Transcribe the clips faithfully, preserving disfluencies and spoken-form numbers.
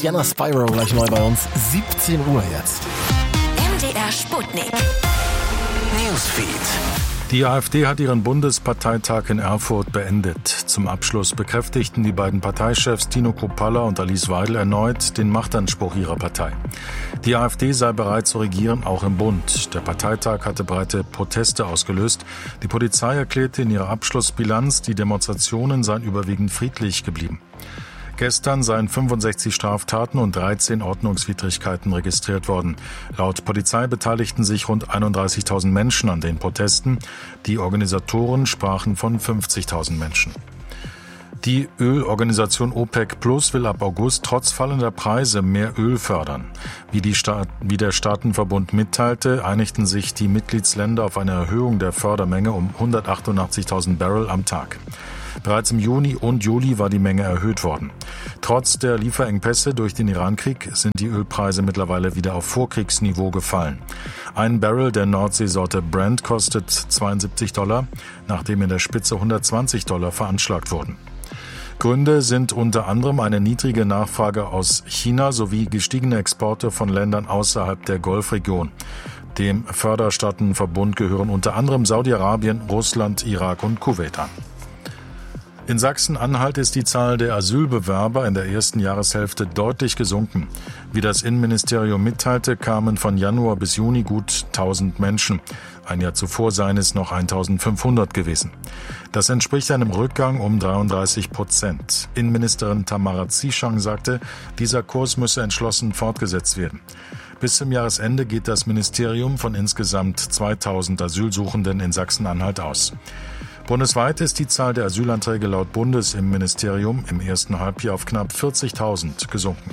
Sienna Spyro gleich neu bei uns. siebzehn Uhr jetzt. M D R Sputnik. Newsfeed. Die AfD hat ihren Bundesparteitag in Erfurt beendet. Zum Abschluss bekräftigten die beiden Parteichefs Tino Kruppalla und Alice Weidel erneut den Machtanspruch ihrer Partei. Die AfD sei bereit zu regieren, auch im Bund. Der Parteitag hatte breite Proteste ausgelöst. Die Polizei erklärte in ihrer Abschlussbilanz, die Demonstrationen seien überwiegend friedlich geblieben. Gestern seien fünfundsechzig Straftaten und dreizehn Ordnungswidrigkeiten registriert worden. Laut Polizei beteiligten sich rund einunddreißigtausend Menschen an den Protesten. Die Organisatoren sprachen von fünfzigtausend Menschen. Die Ölorganisation OPEC Plus will ab August trotz fallender Preise mehr Öl fördern. Wie, die Staat, wie der Staatenverbund mitteilte, einigten sich die Mitgliedsländer auf eine Erhöhung der Fördermenge um hundertachtundachtzigtausend Barrel am Tag. Bereits im Juni und Juli war die Menge erhöht worden. Trotz der Lieferengpässe durch den Irankrieg sind die Ölpreise mittlerweile wieder auf Vorkriegsniveau gefallen. Ein Barrel der Nordseesorte Brent kostet zweiundsiebzig Dollar, nachdem in der Spitze hundertzwanzig Dollar veranschlagt wurden. Gründe sind unter anderem eine niedrige Nachfrage aus China sowie gestiegene Exporte von Ländern außerhalb der Golfregion. Dem Förderstaatenverbund gehören unter anderem Saudi-Arabien, Russland, Irak und Kuwait an. In Sachsen-Anhalt ist die Zahl der Asylbewerber in der ersten Jahreshälfte deutlich gesunken. Wie das Innenministerium mitteilte, kamen von Januar bis Juni gut tausend Menschen. Ein Jahr zuvor seien es noch eintausendfünfhundert gewesen. Das entspricht einem Rückgang um dreiunddreißig Prozent. Innenministerin Tamara Zieschang sagte, dieser Kurs müsse entschlossen fortgesetzt werden. Bis zum Jahresende geht das Ministerium von insgesamt zweitausend Asylsuchenden in Sachsen-Anhalt aus. Bundesweit ist die Zahl der Asylanträge laut Bundesinnenministerium im ersten Halbjahr auf knapp vierzigtausend gesunken.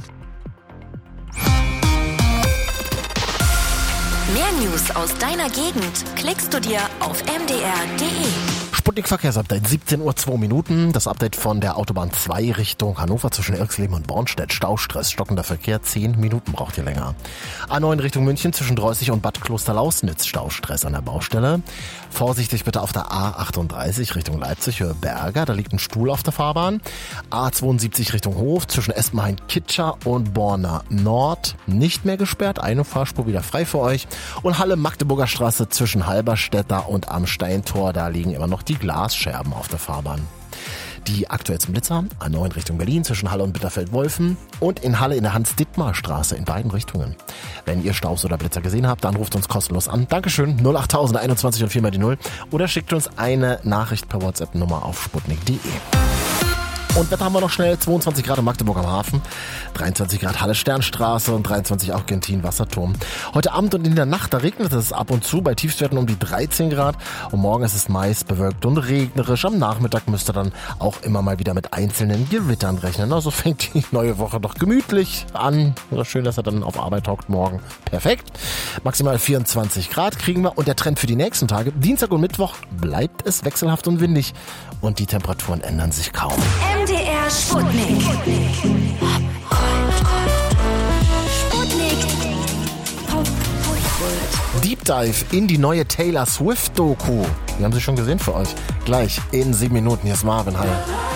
Mehr News aus deiner Gegend klickst du dir auf m d r punkt d e. Sputnik Verkehrsupdate, siebzehn Uhr zwei Minuten. Das Update von der Autobahn zwei Richtung Hannover zwischen Irxleben und Bornstedt. Staustress, stockender Verkehr, zehn Minuten braucht ihr länger. A neun Richtung München zwischen Dreußig und Bad Klosterlausnitz. Staustress an der Baustelle. Vorsichtig bitte auf der A achtunddreißig Richtung Leipzig, Höhe Berger. Da liegt ein Stuhl auf der Fahrbahn. A zweiundsiebzig Richtung Hof zwischen Espenhain-Kitscher und Borna Nord. Nicht mehr gesperrt. Eine Fahrspur wieder frei für euch. Und Halle-Magdeburger Straße zwischen Halberstädter und am Steintor. Da liegen immer noch die Glasscherben auf der Fahrbahn. Die aktuellsten Blitzer, A neun Richtung Berlin zwischen Halle und Bitterfeld-Wolfen und in Halle in der Hans-Dittmar-Straße in beiden Richtungen. Wenn ihr Staus oder Blitzer gesehen habt, dann ruft uns kostenlos an. Dankeschön, null acht tausend einundzwanzig und vier mal die null oder schickt uns eine Nachricht per WhatsApp-Nummer auf sputnik punkt d e. Und Wetter haben wir noch schnell, zweiundzwanzig Grad in Magdeburg am Hafen, dreiundzwanzig Grad Halle Sternstraße und dreiundzwanzig auch Gentin Wasserturm. Heute Abend und in der Nacht, da regnet es ab und zu, bei Tiefstwerten um die dreizehn Grad. Und morgen ist es meist bewölkt und regnerisch. Am Nachmittag müsst ihr dann auch immer mal wieder mit einzelnen Gewittern rechnen. Also fängt die neue Woche doch gemütlich an. Schön, dass er dann auf Arbeit hockt morgen. Perfekt. Maximal vierundzwanzig Grad kriegen wir. Und der Trend für die nächsten Tage, Dienstag und Mittwoch, bleibt es wechselhaft und windig. Und die Temperaturen ändern sich kaum. M D R Sputnik. Sputnik. Deep Dive in die neue Taylor Swift Doku. Wir haben sie schon gesehen für euch. Gleich in sieben Minuten. Hier ist Marvin. Hi.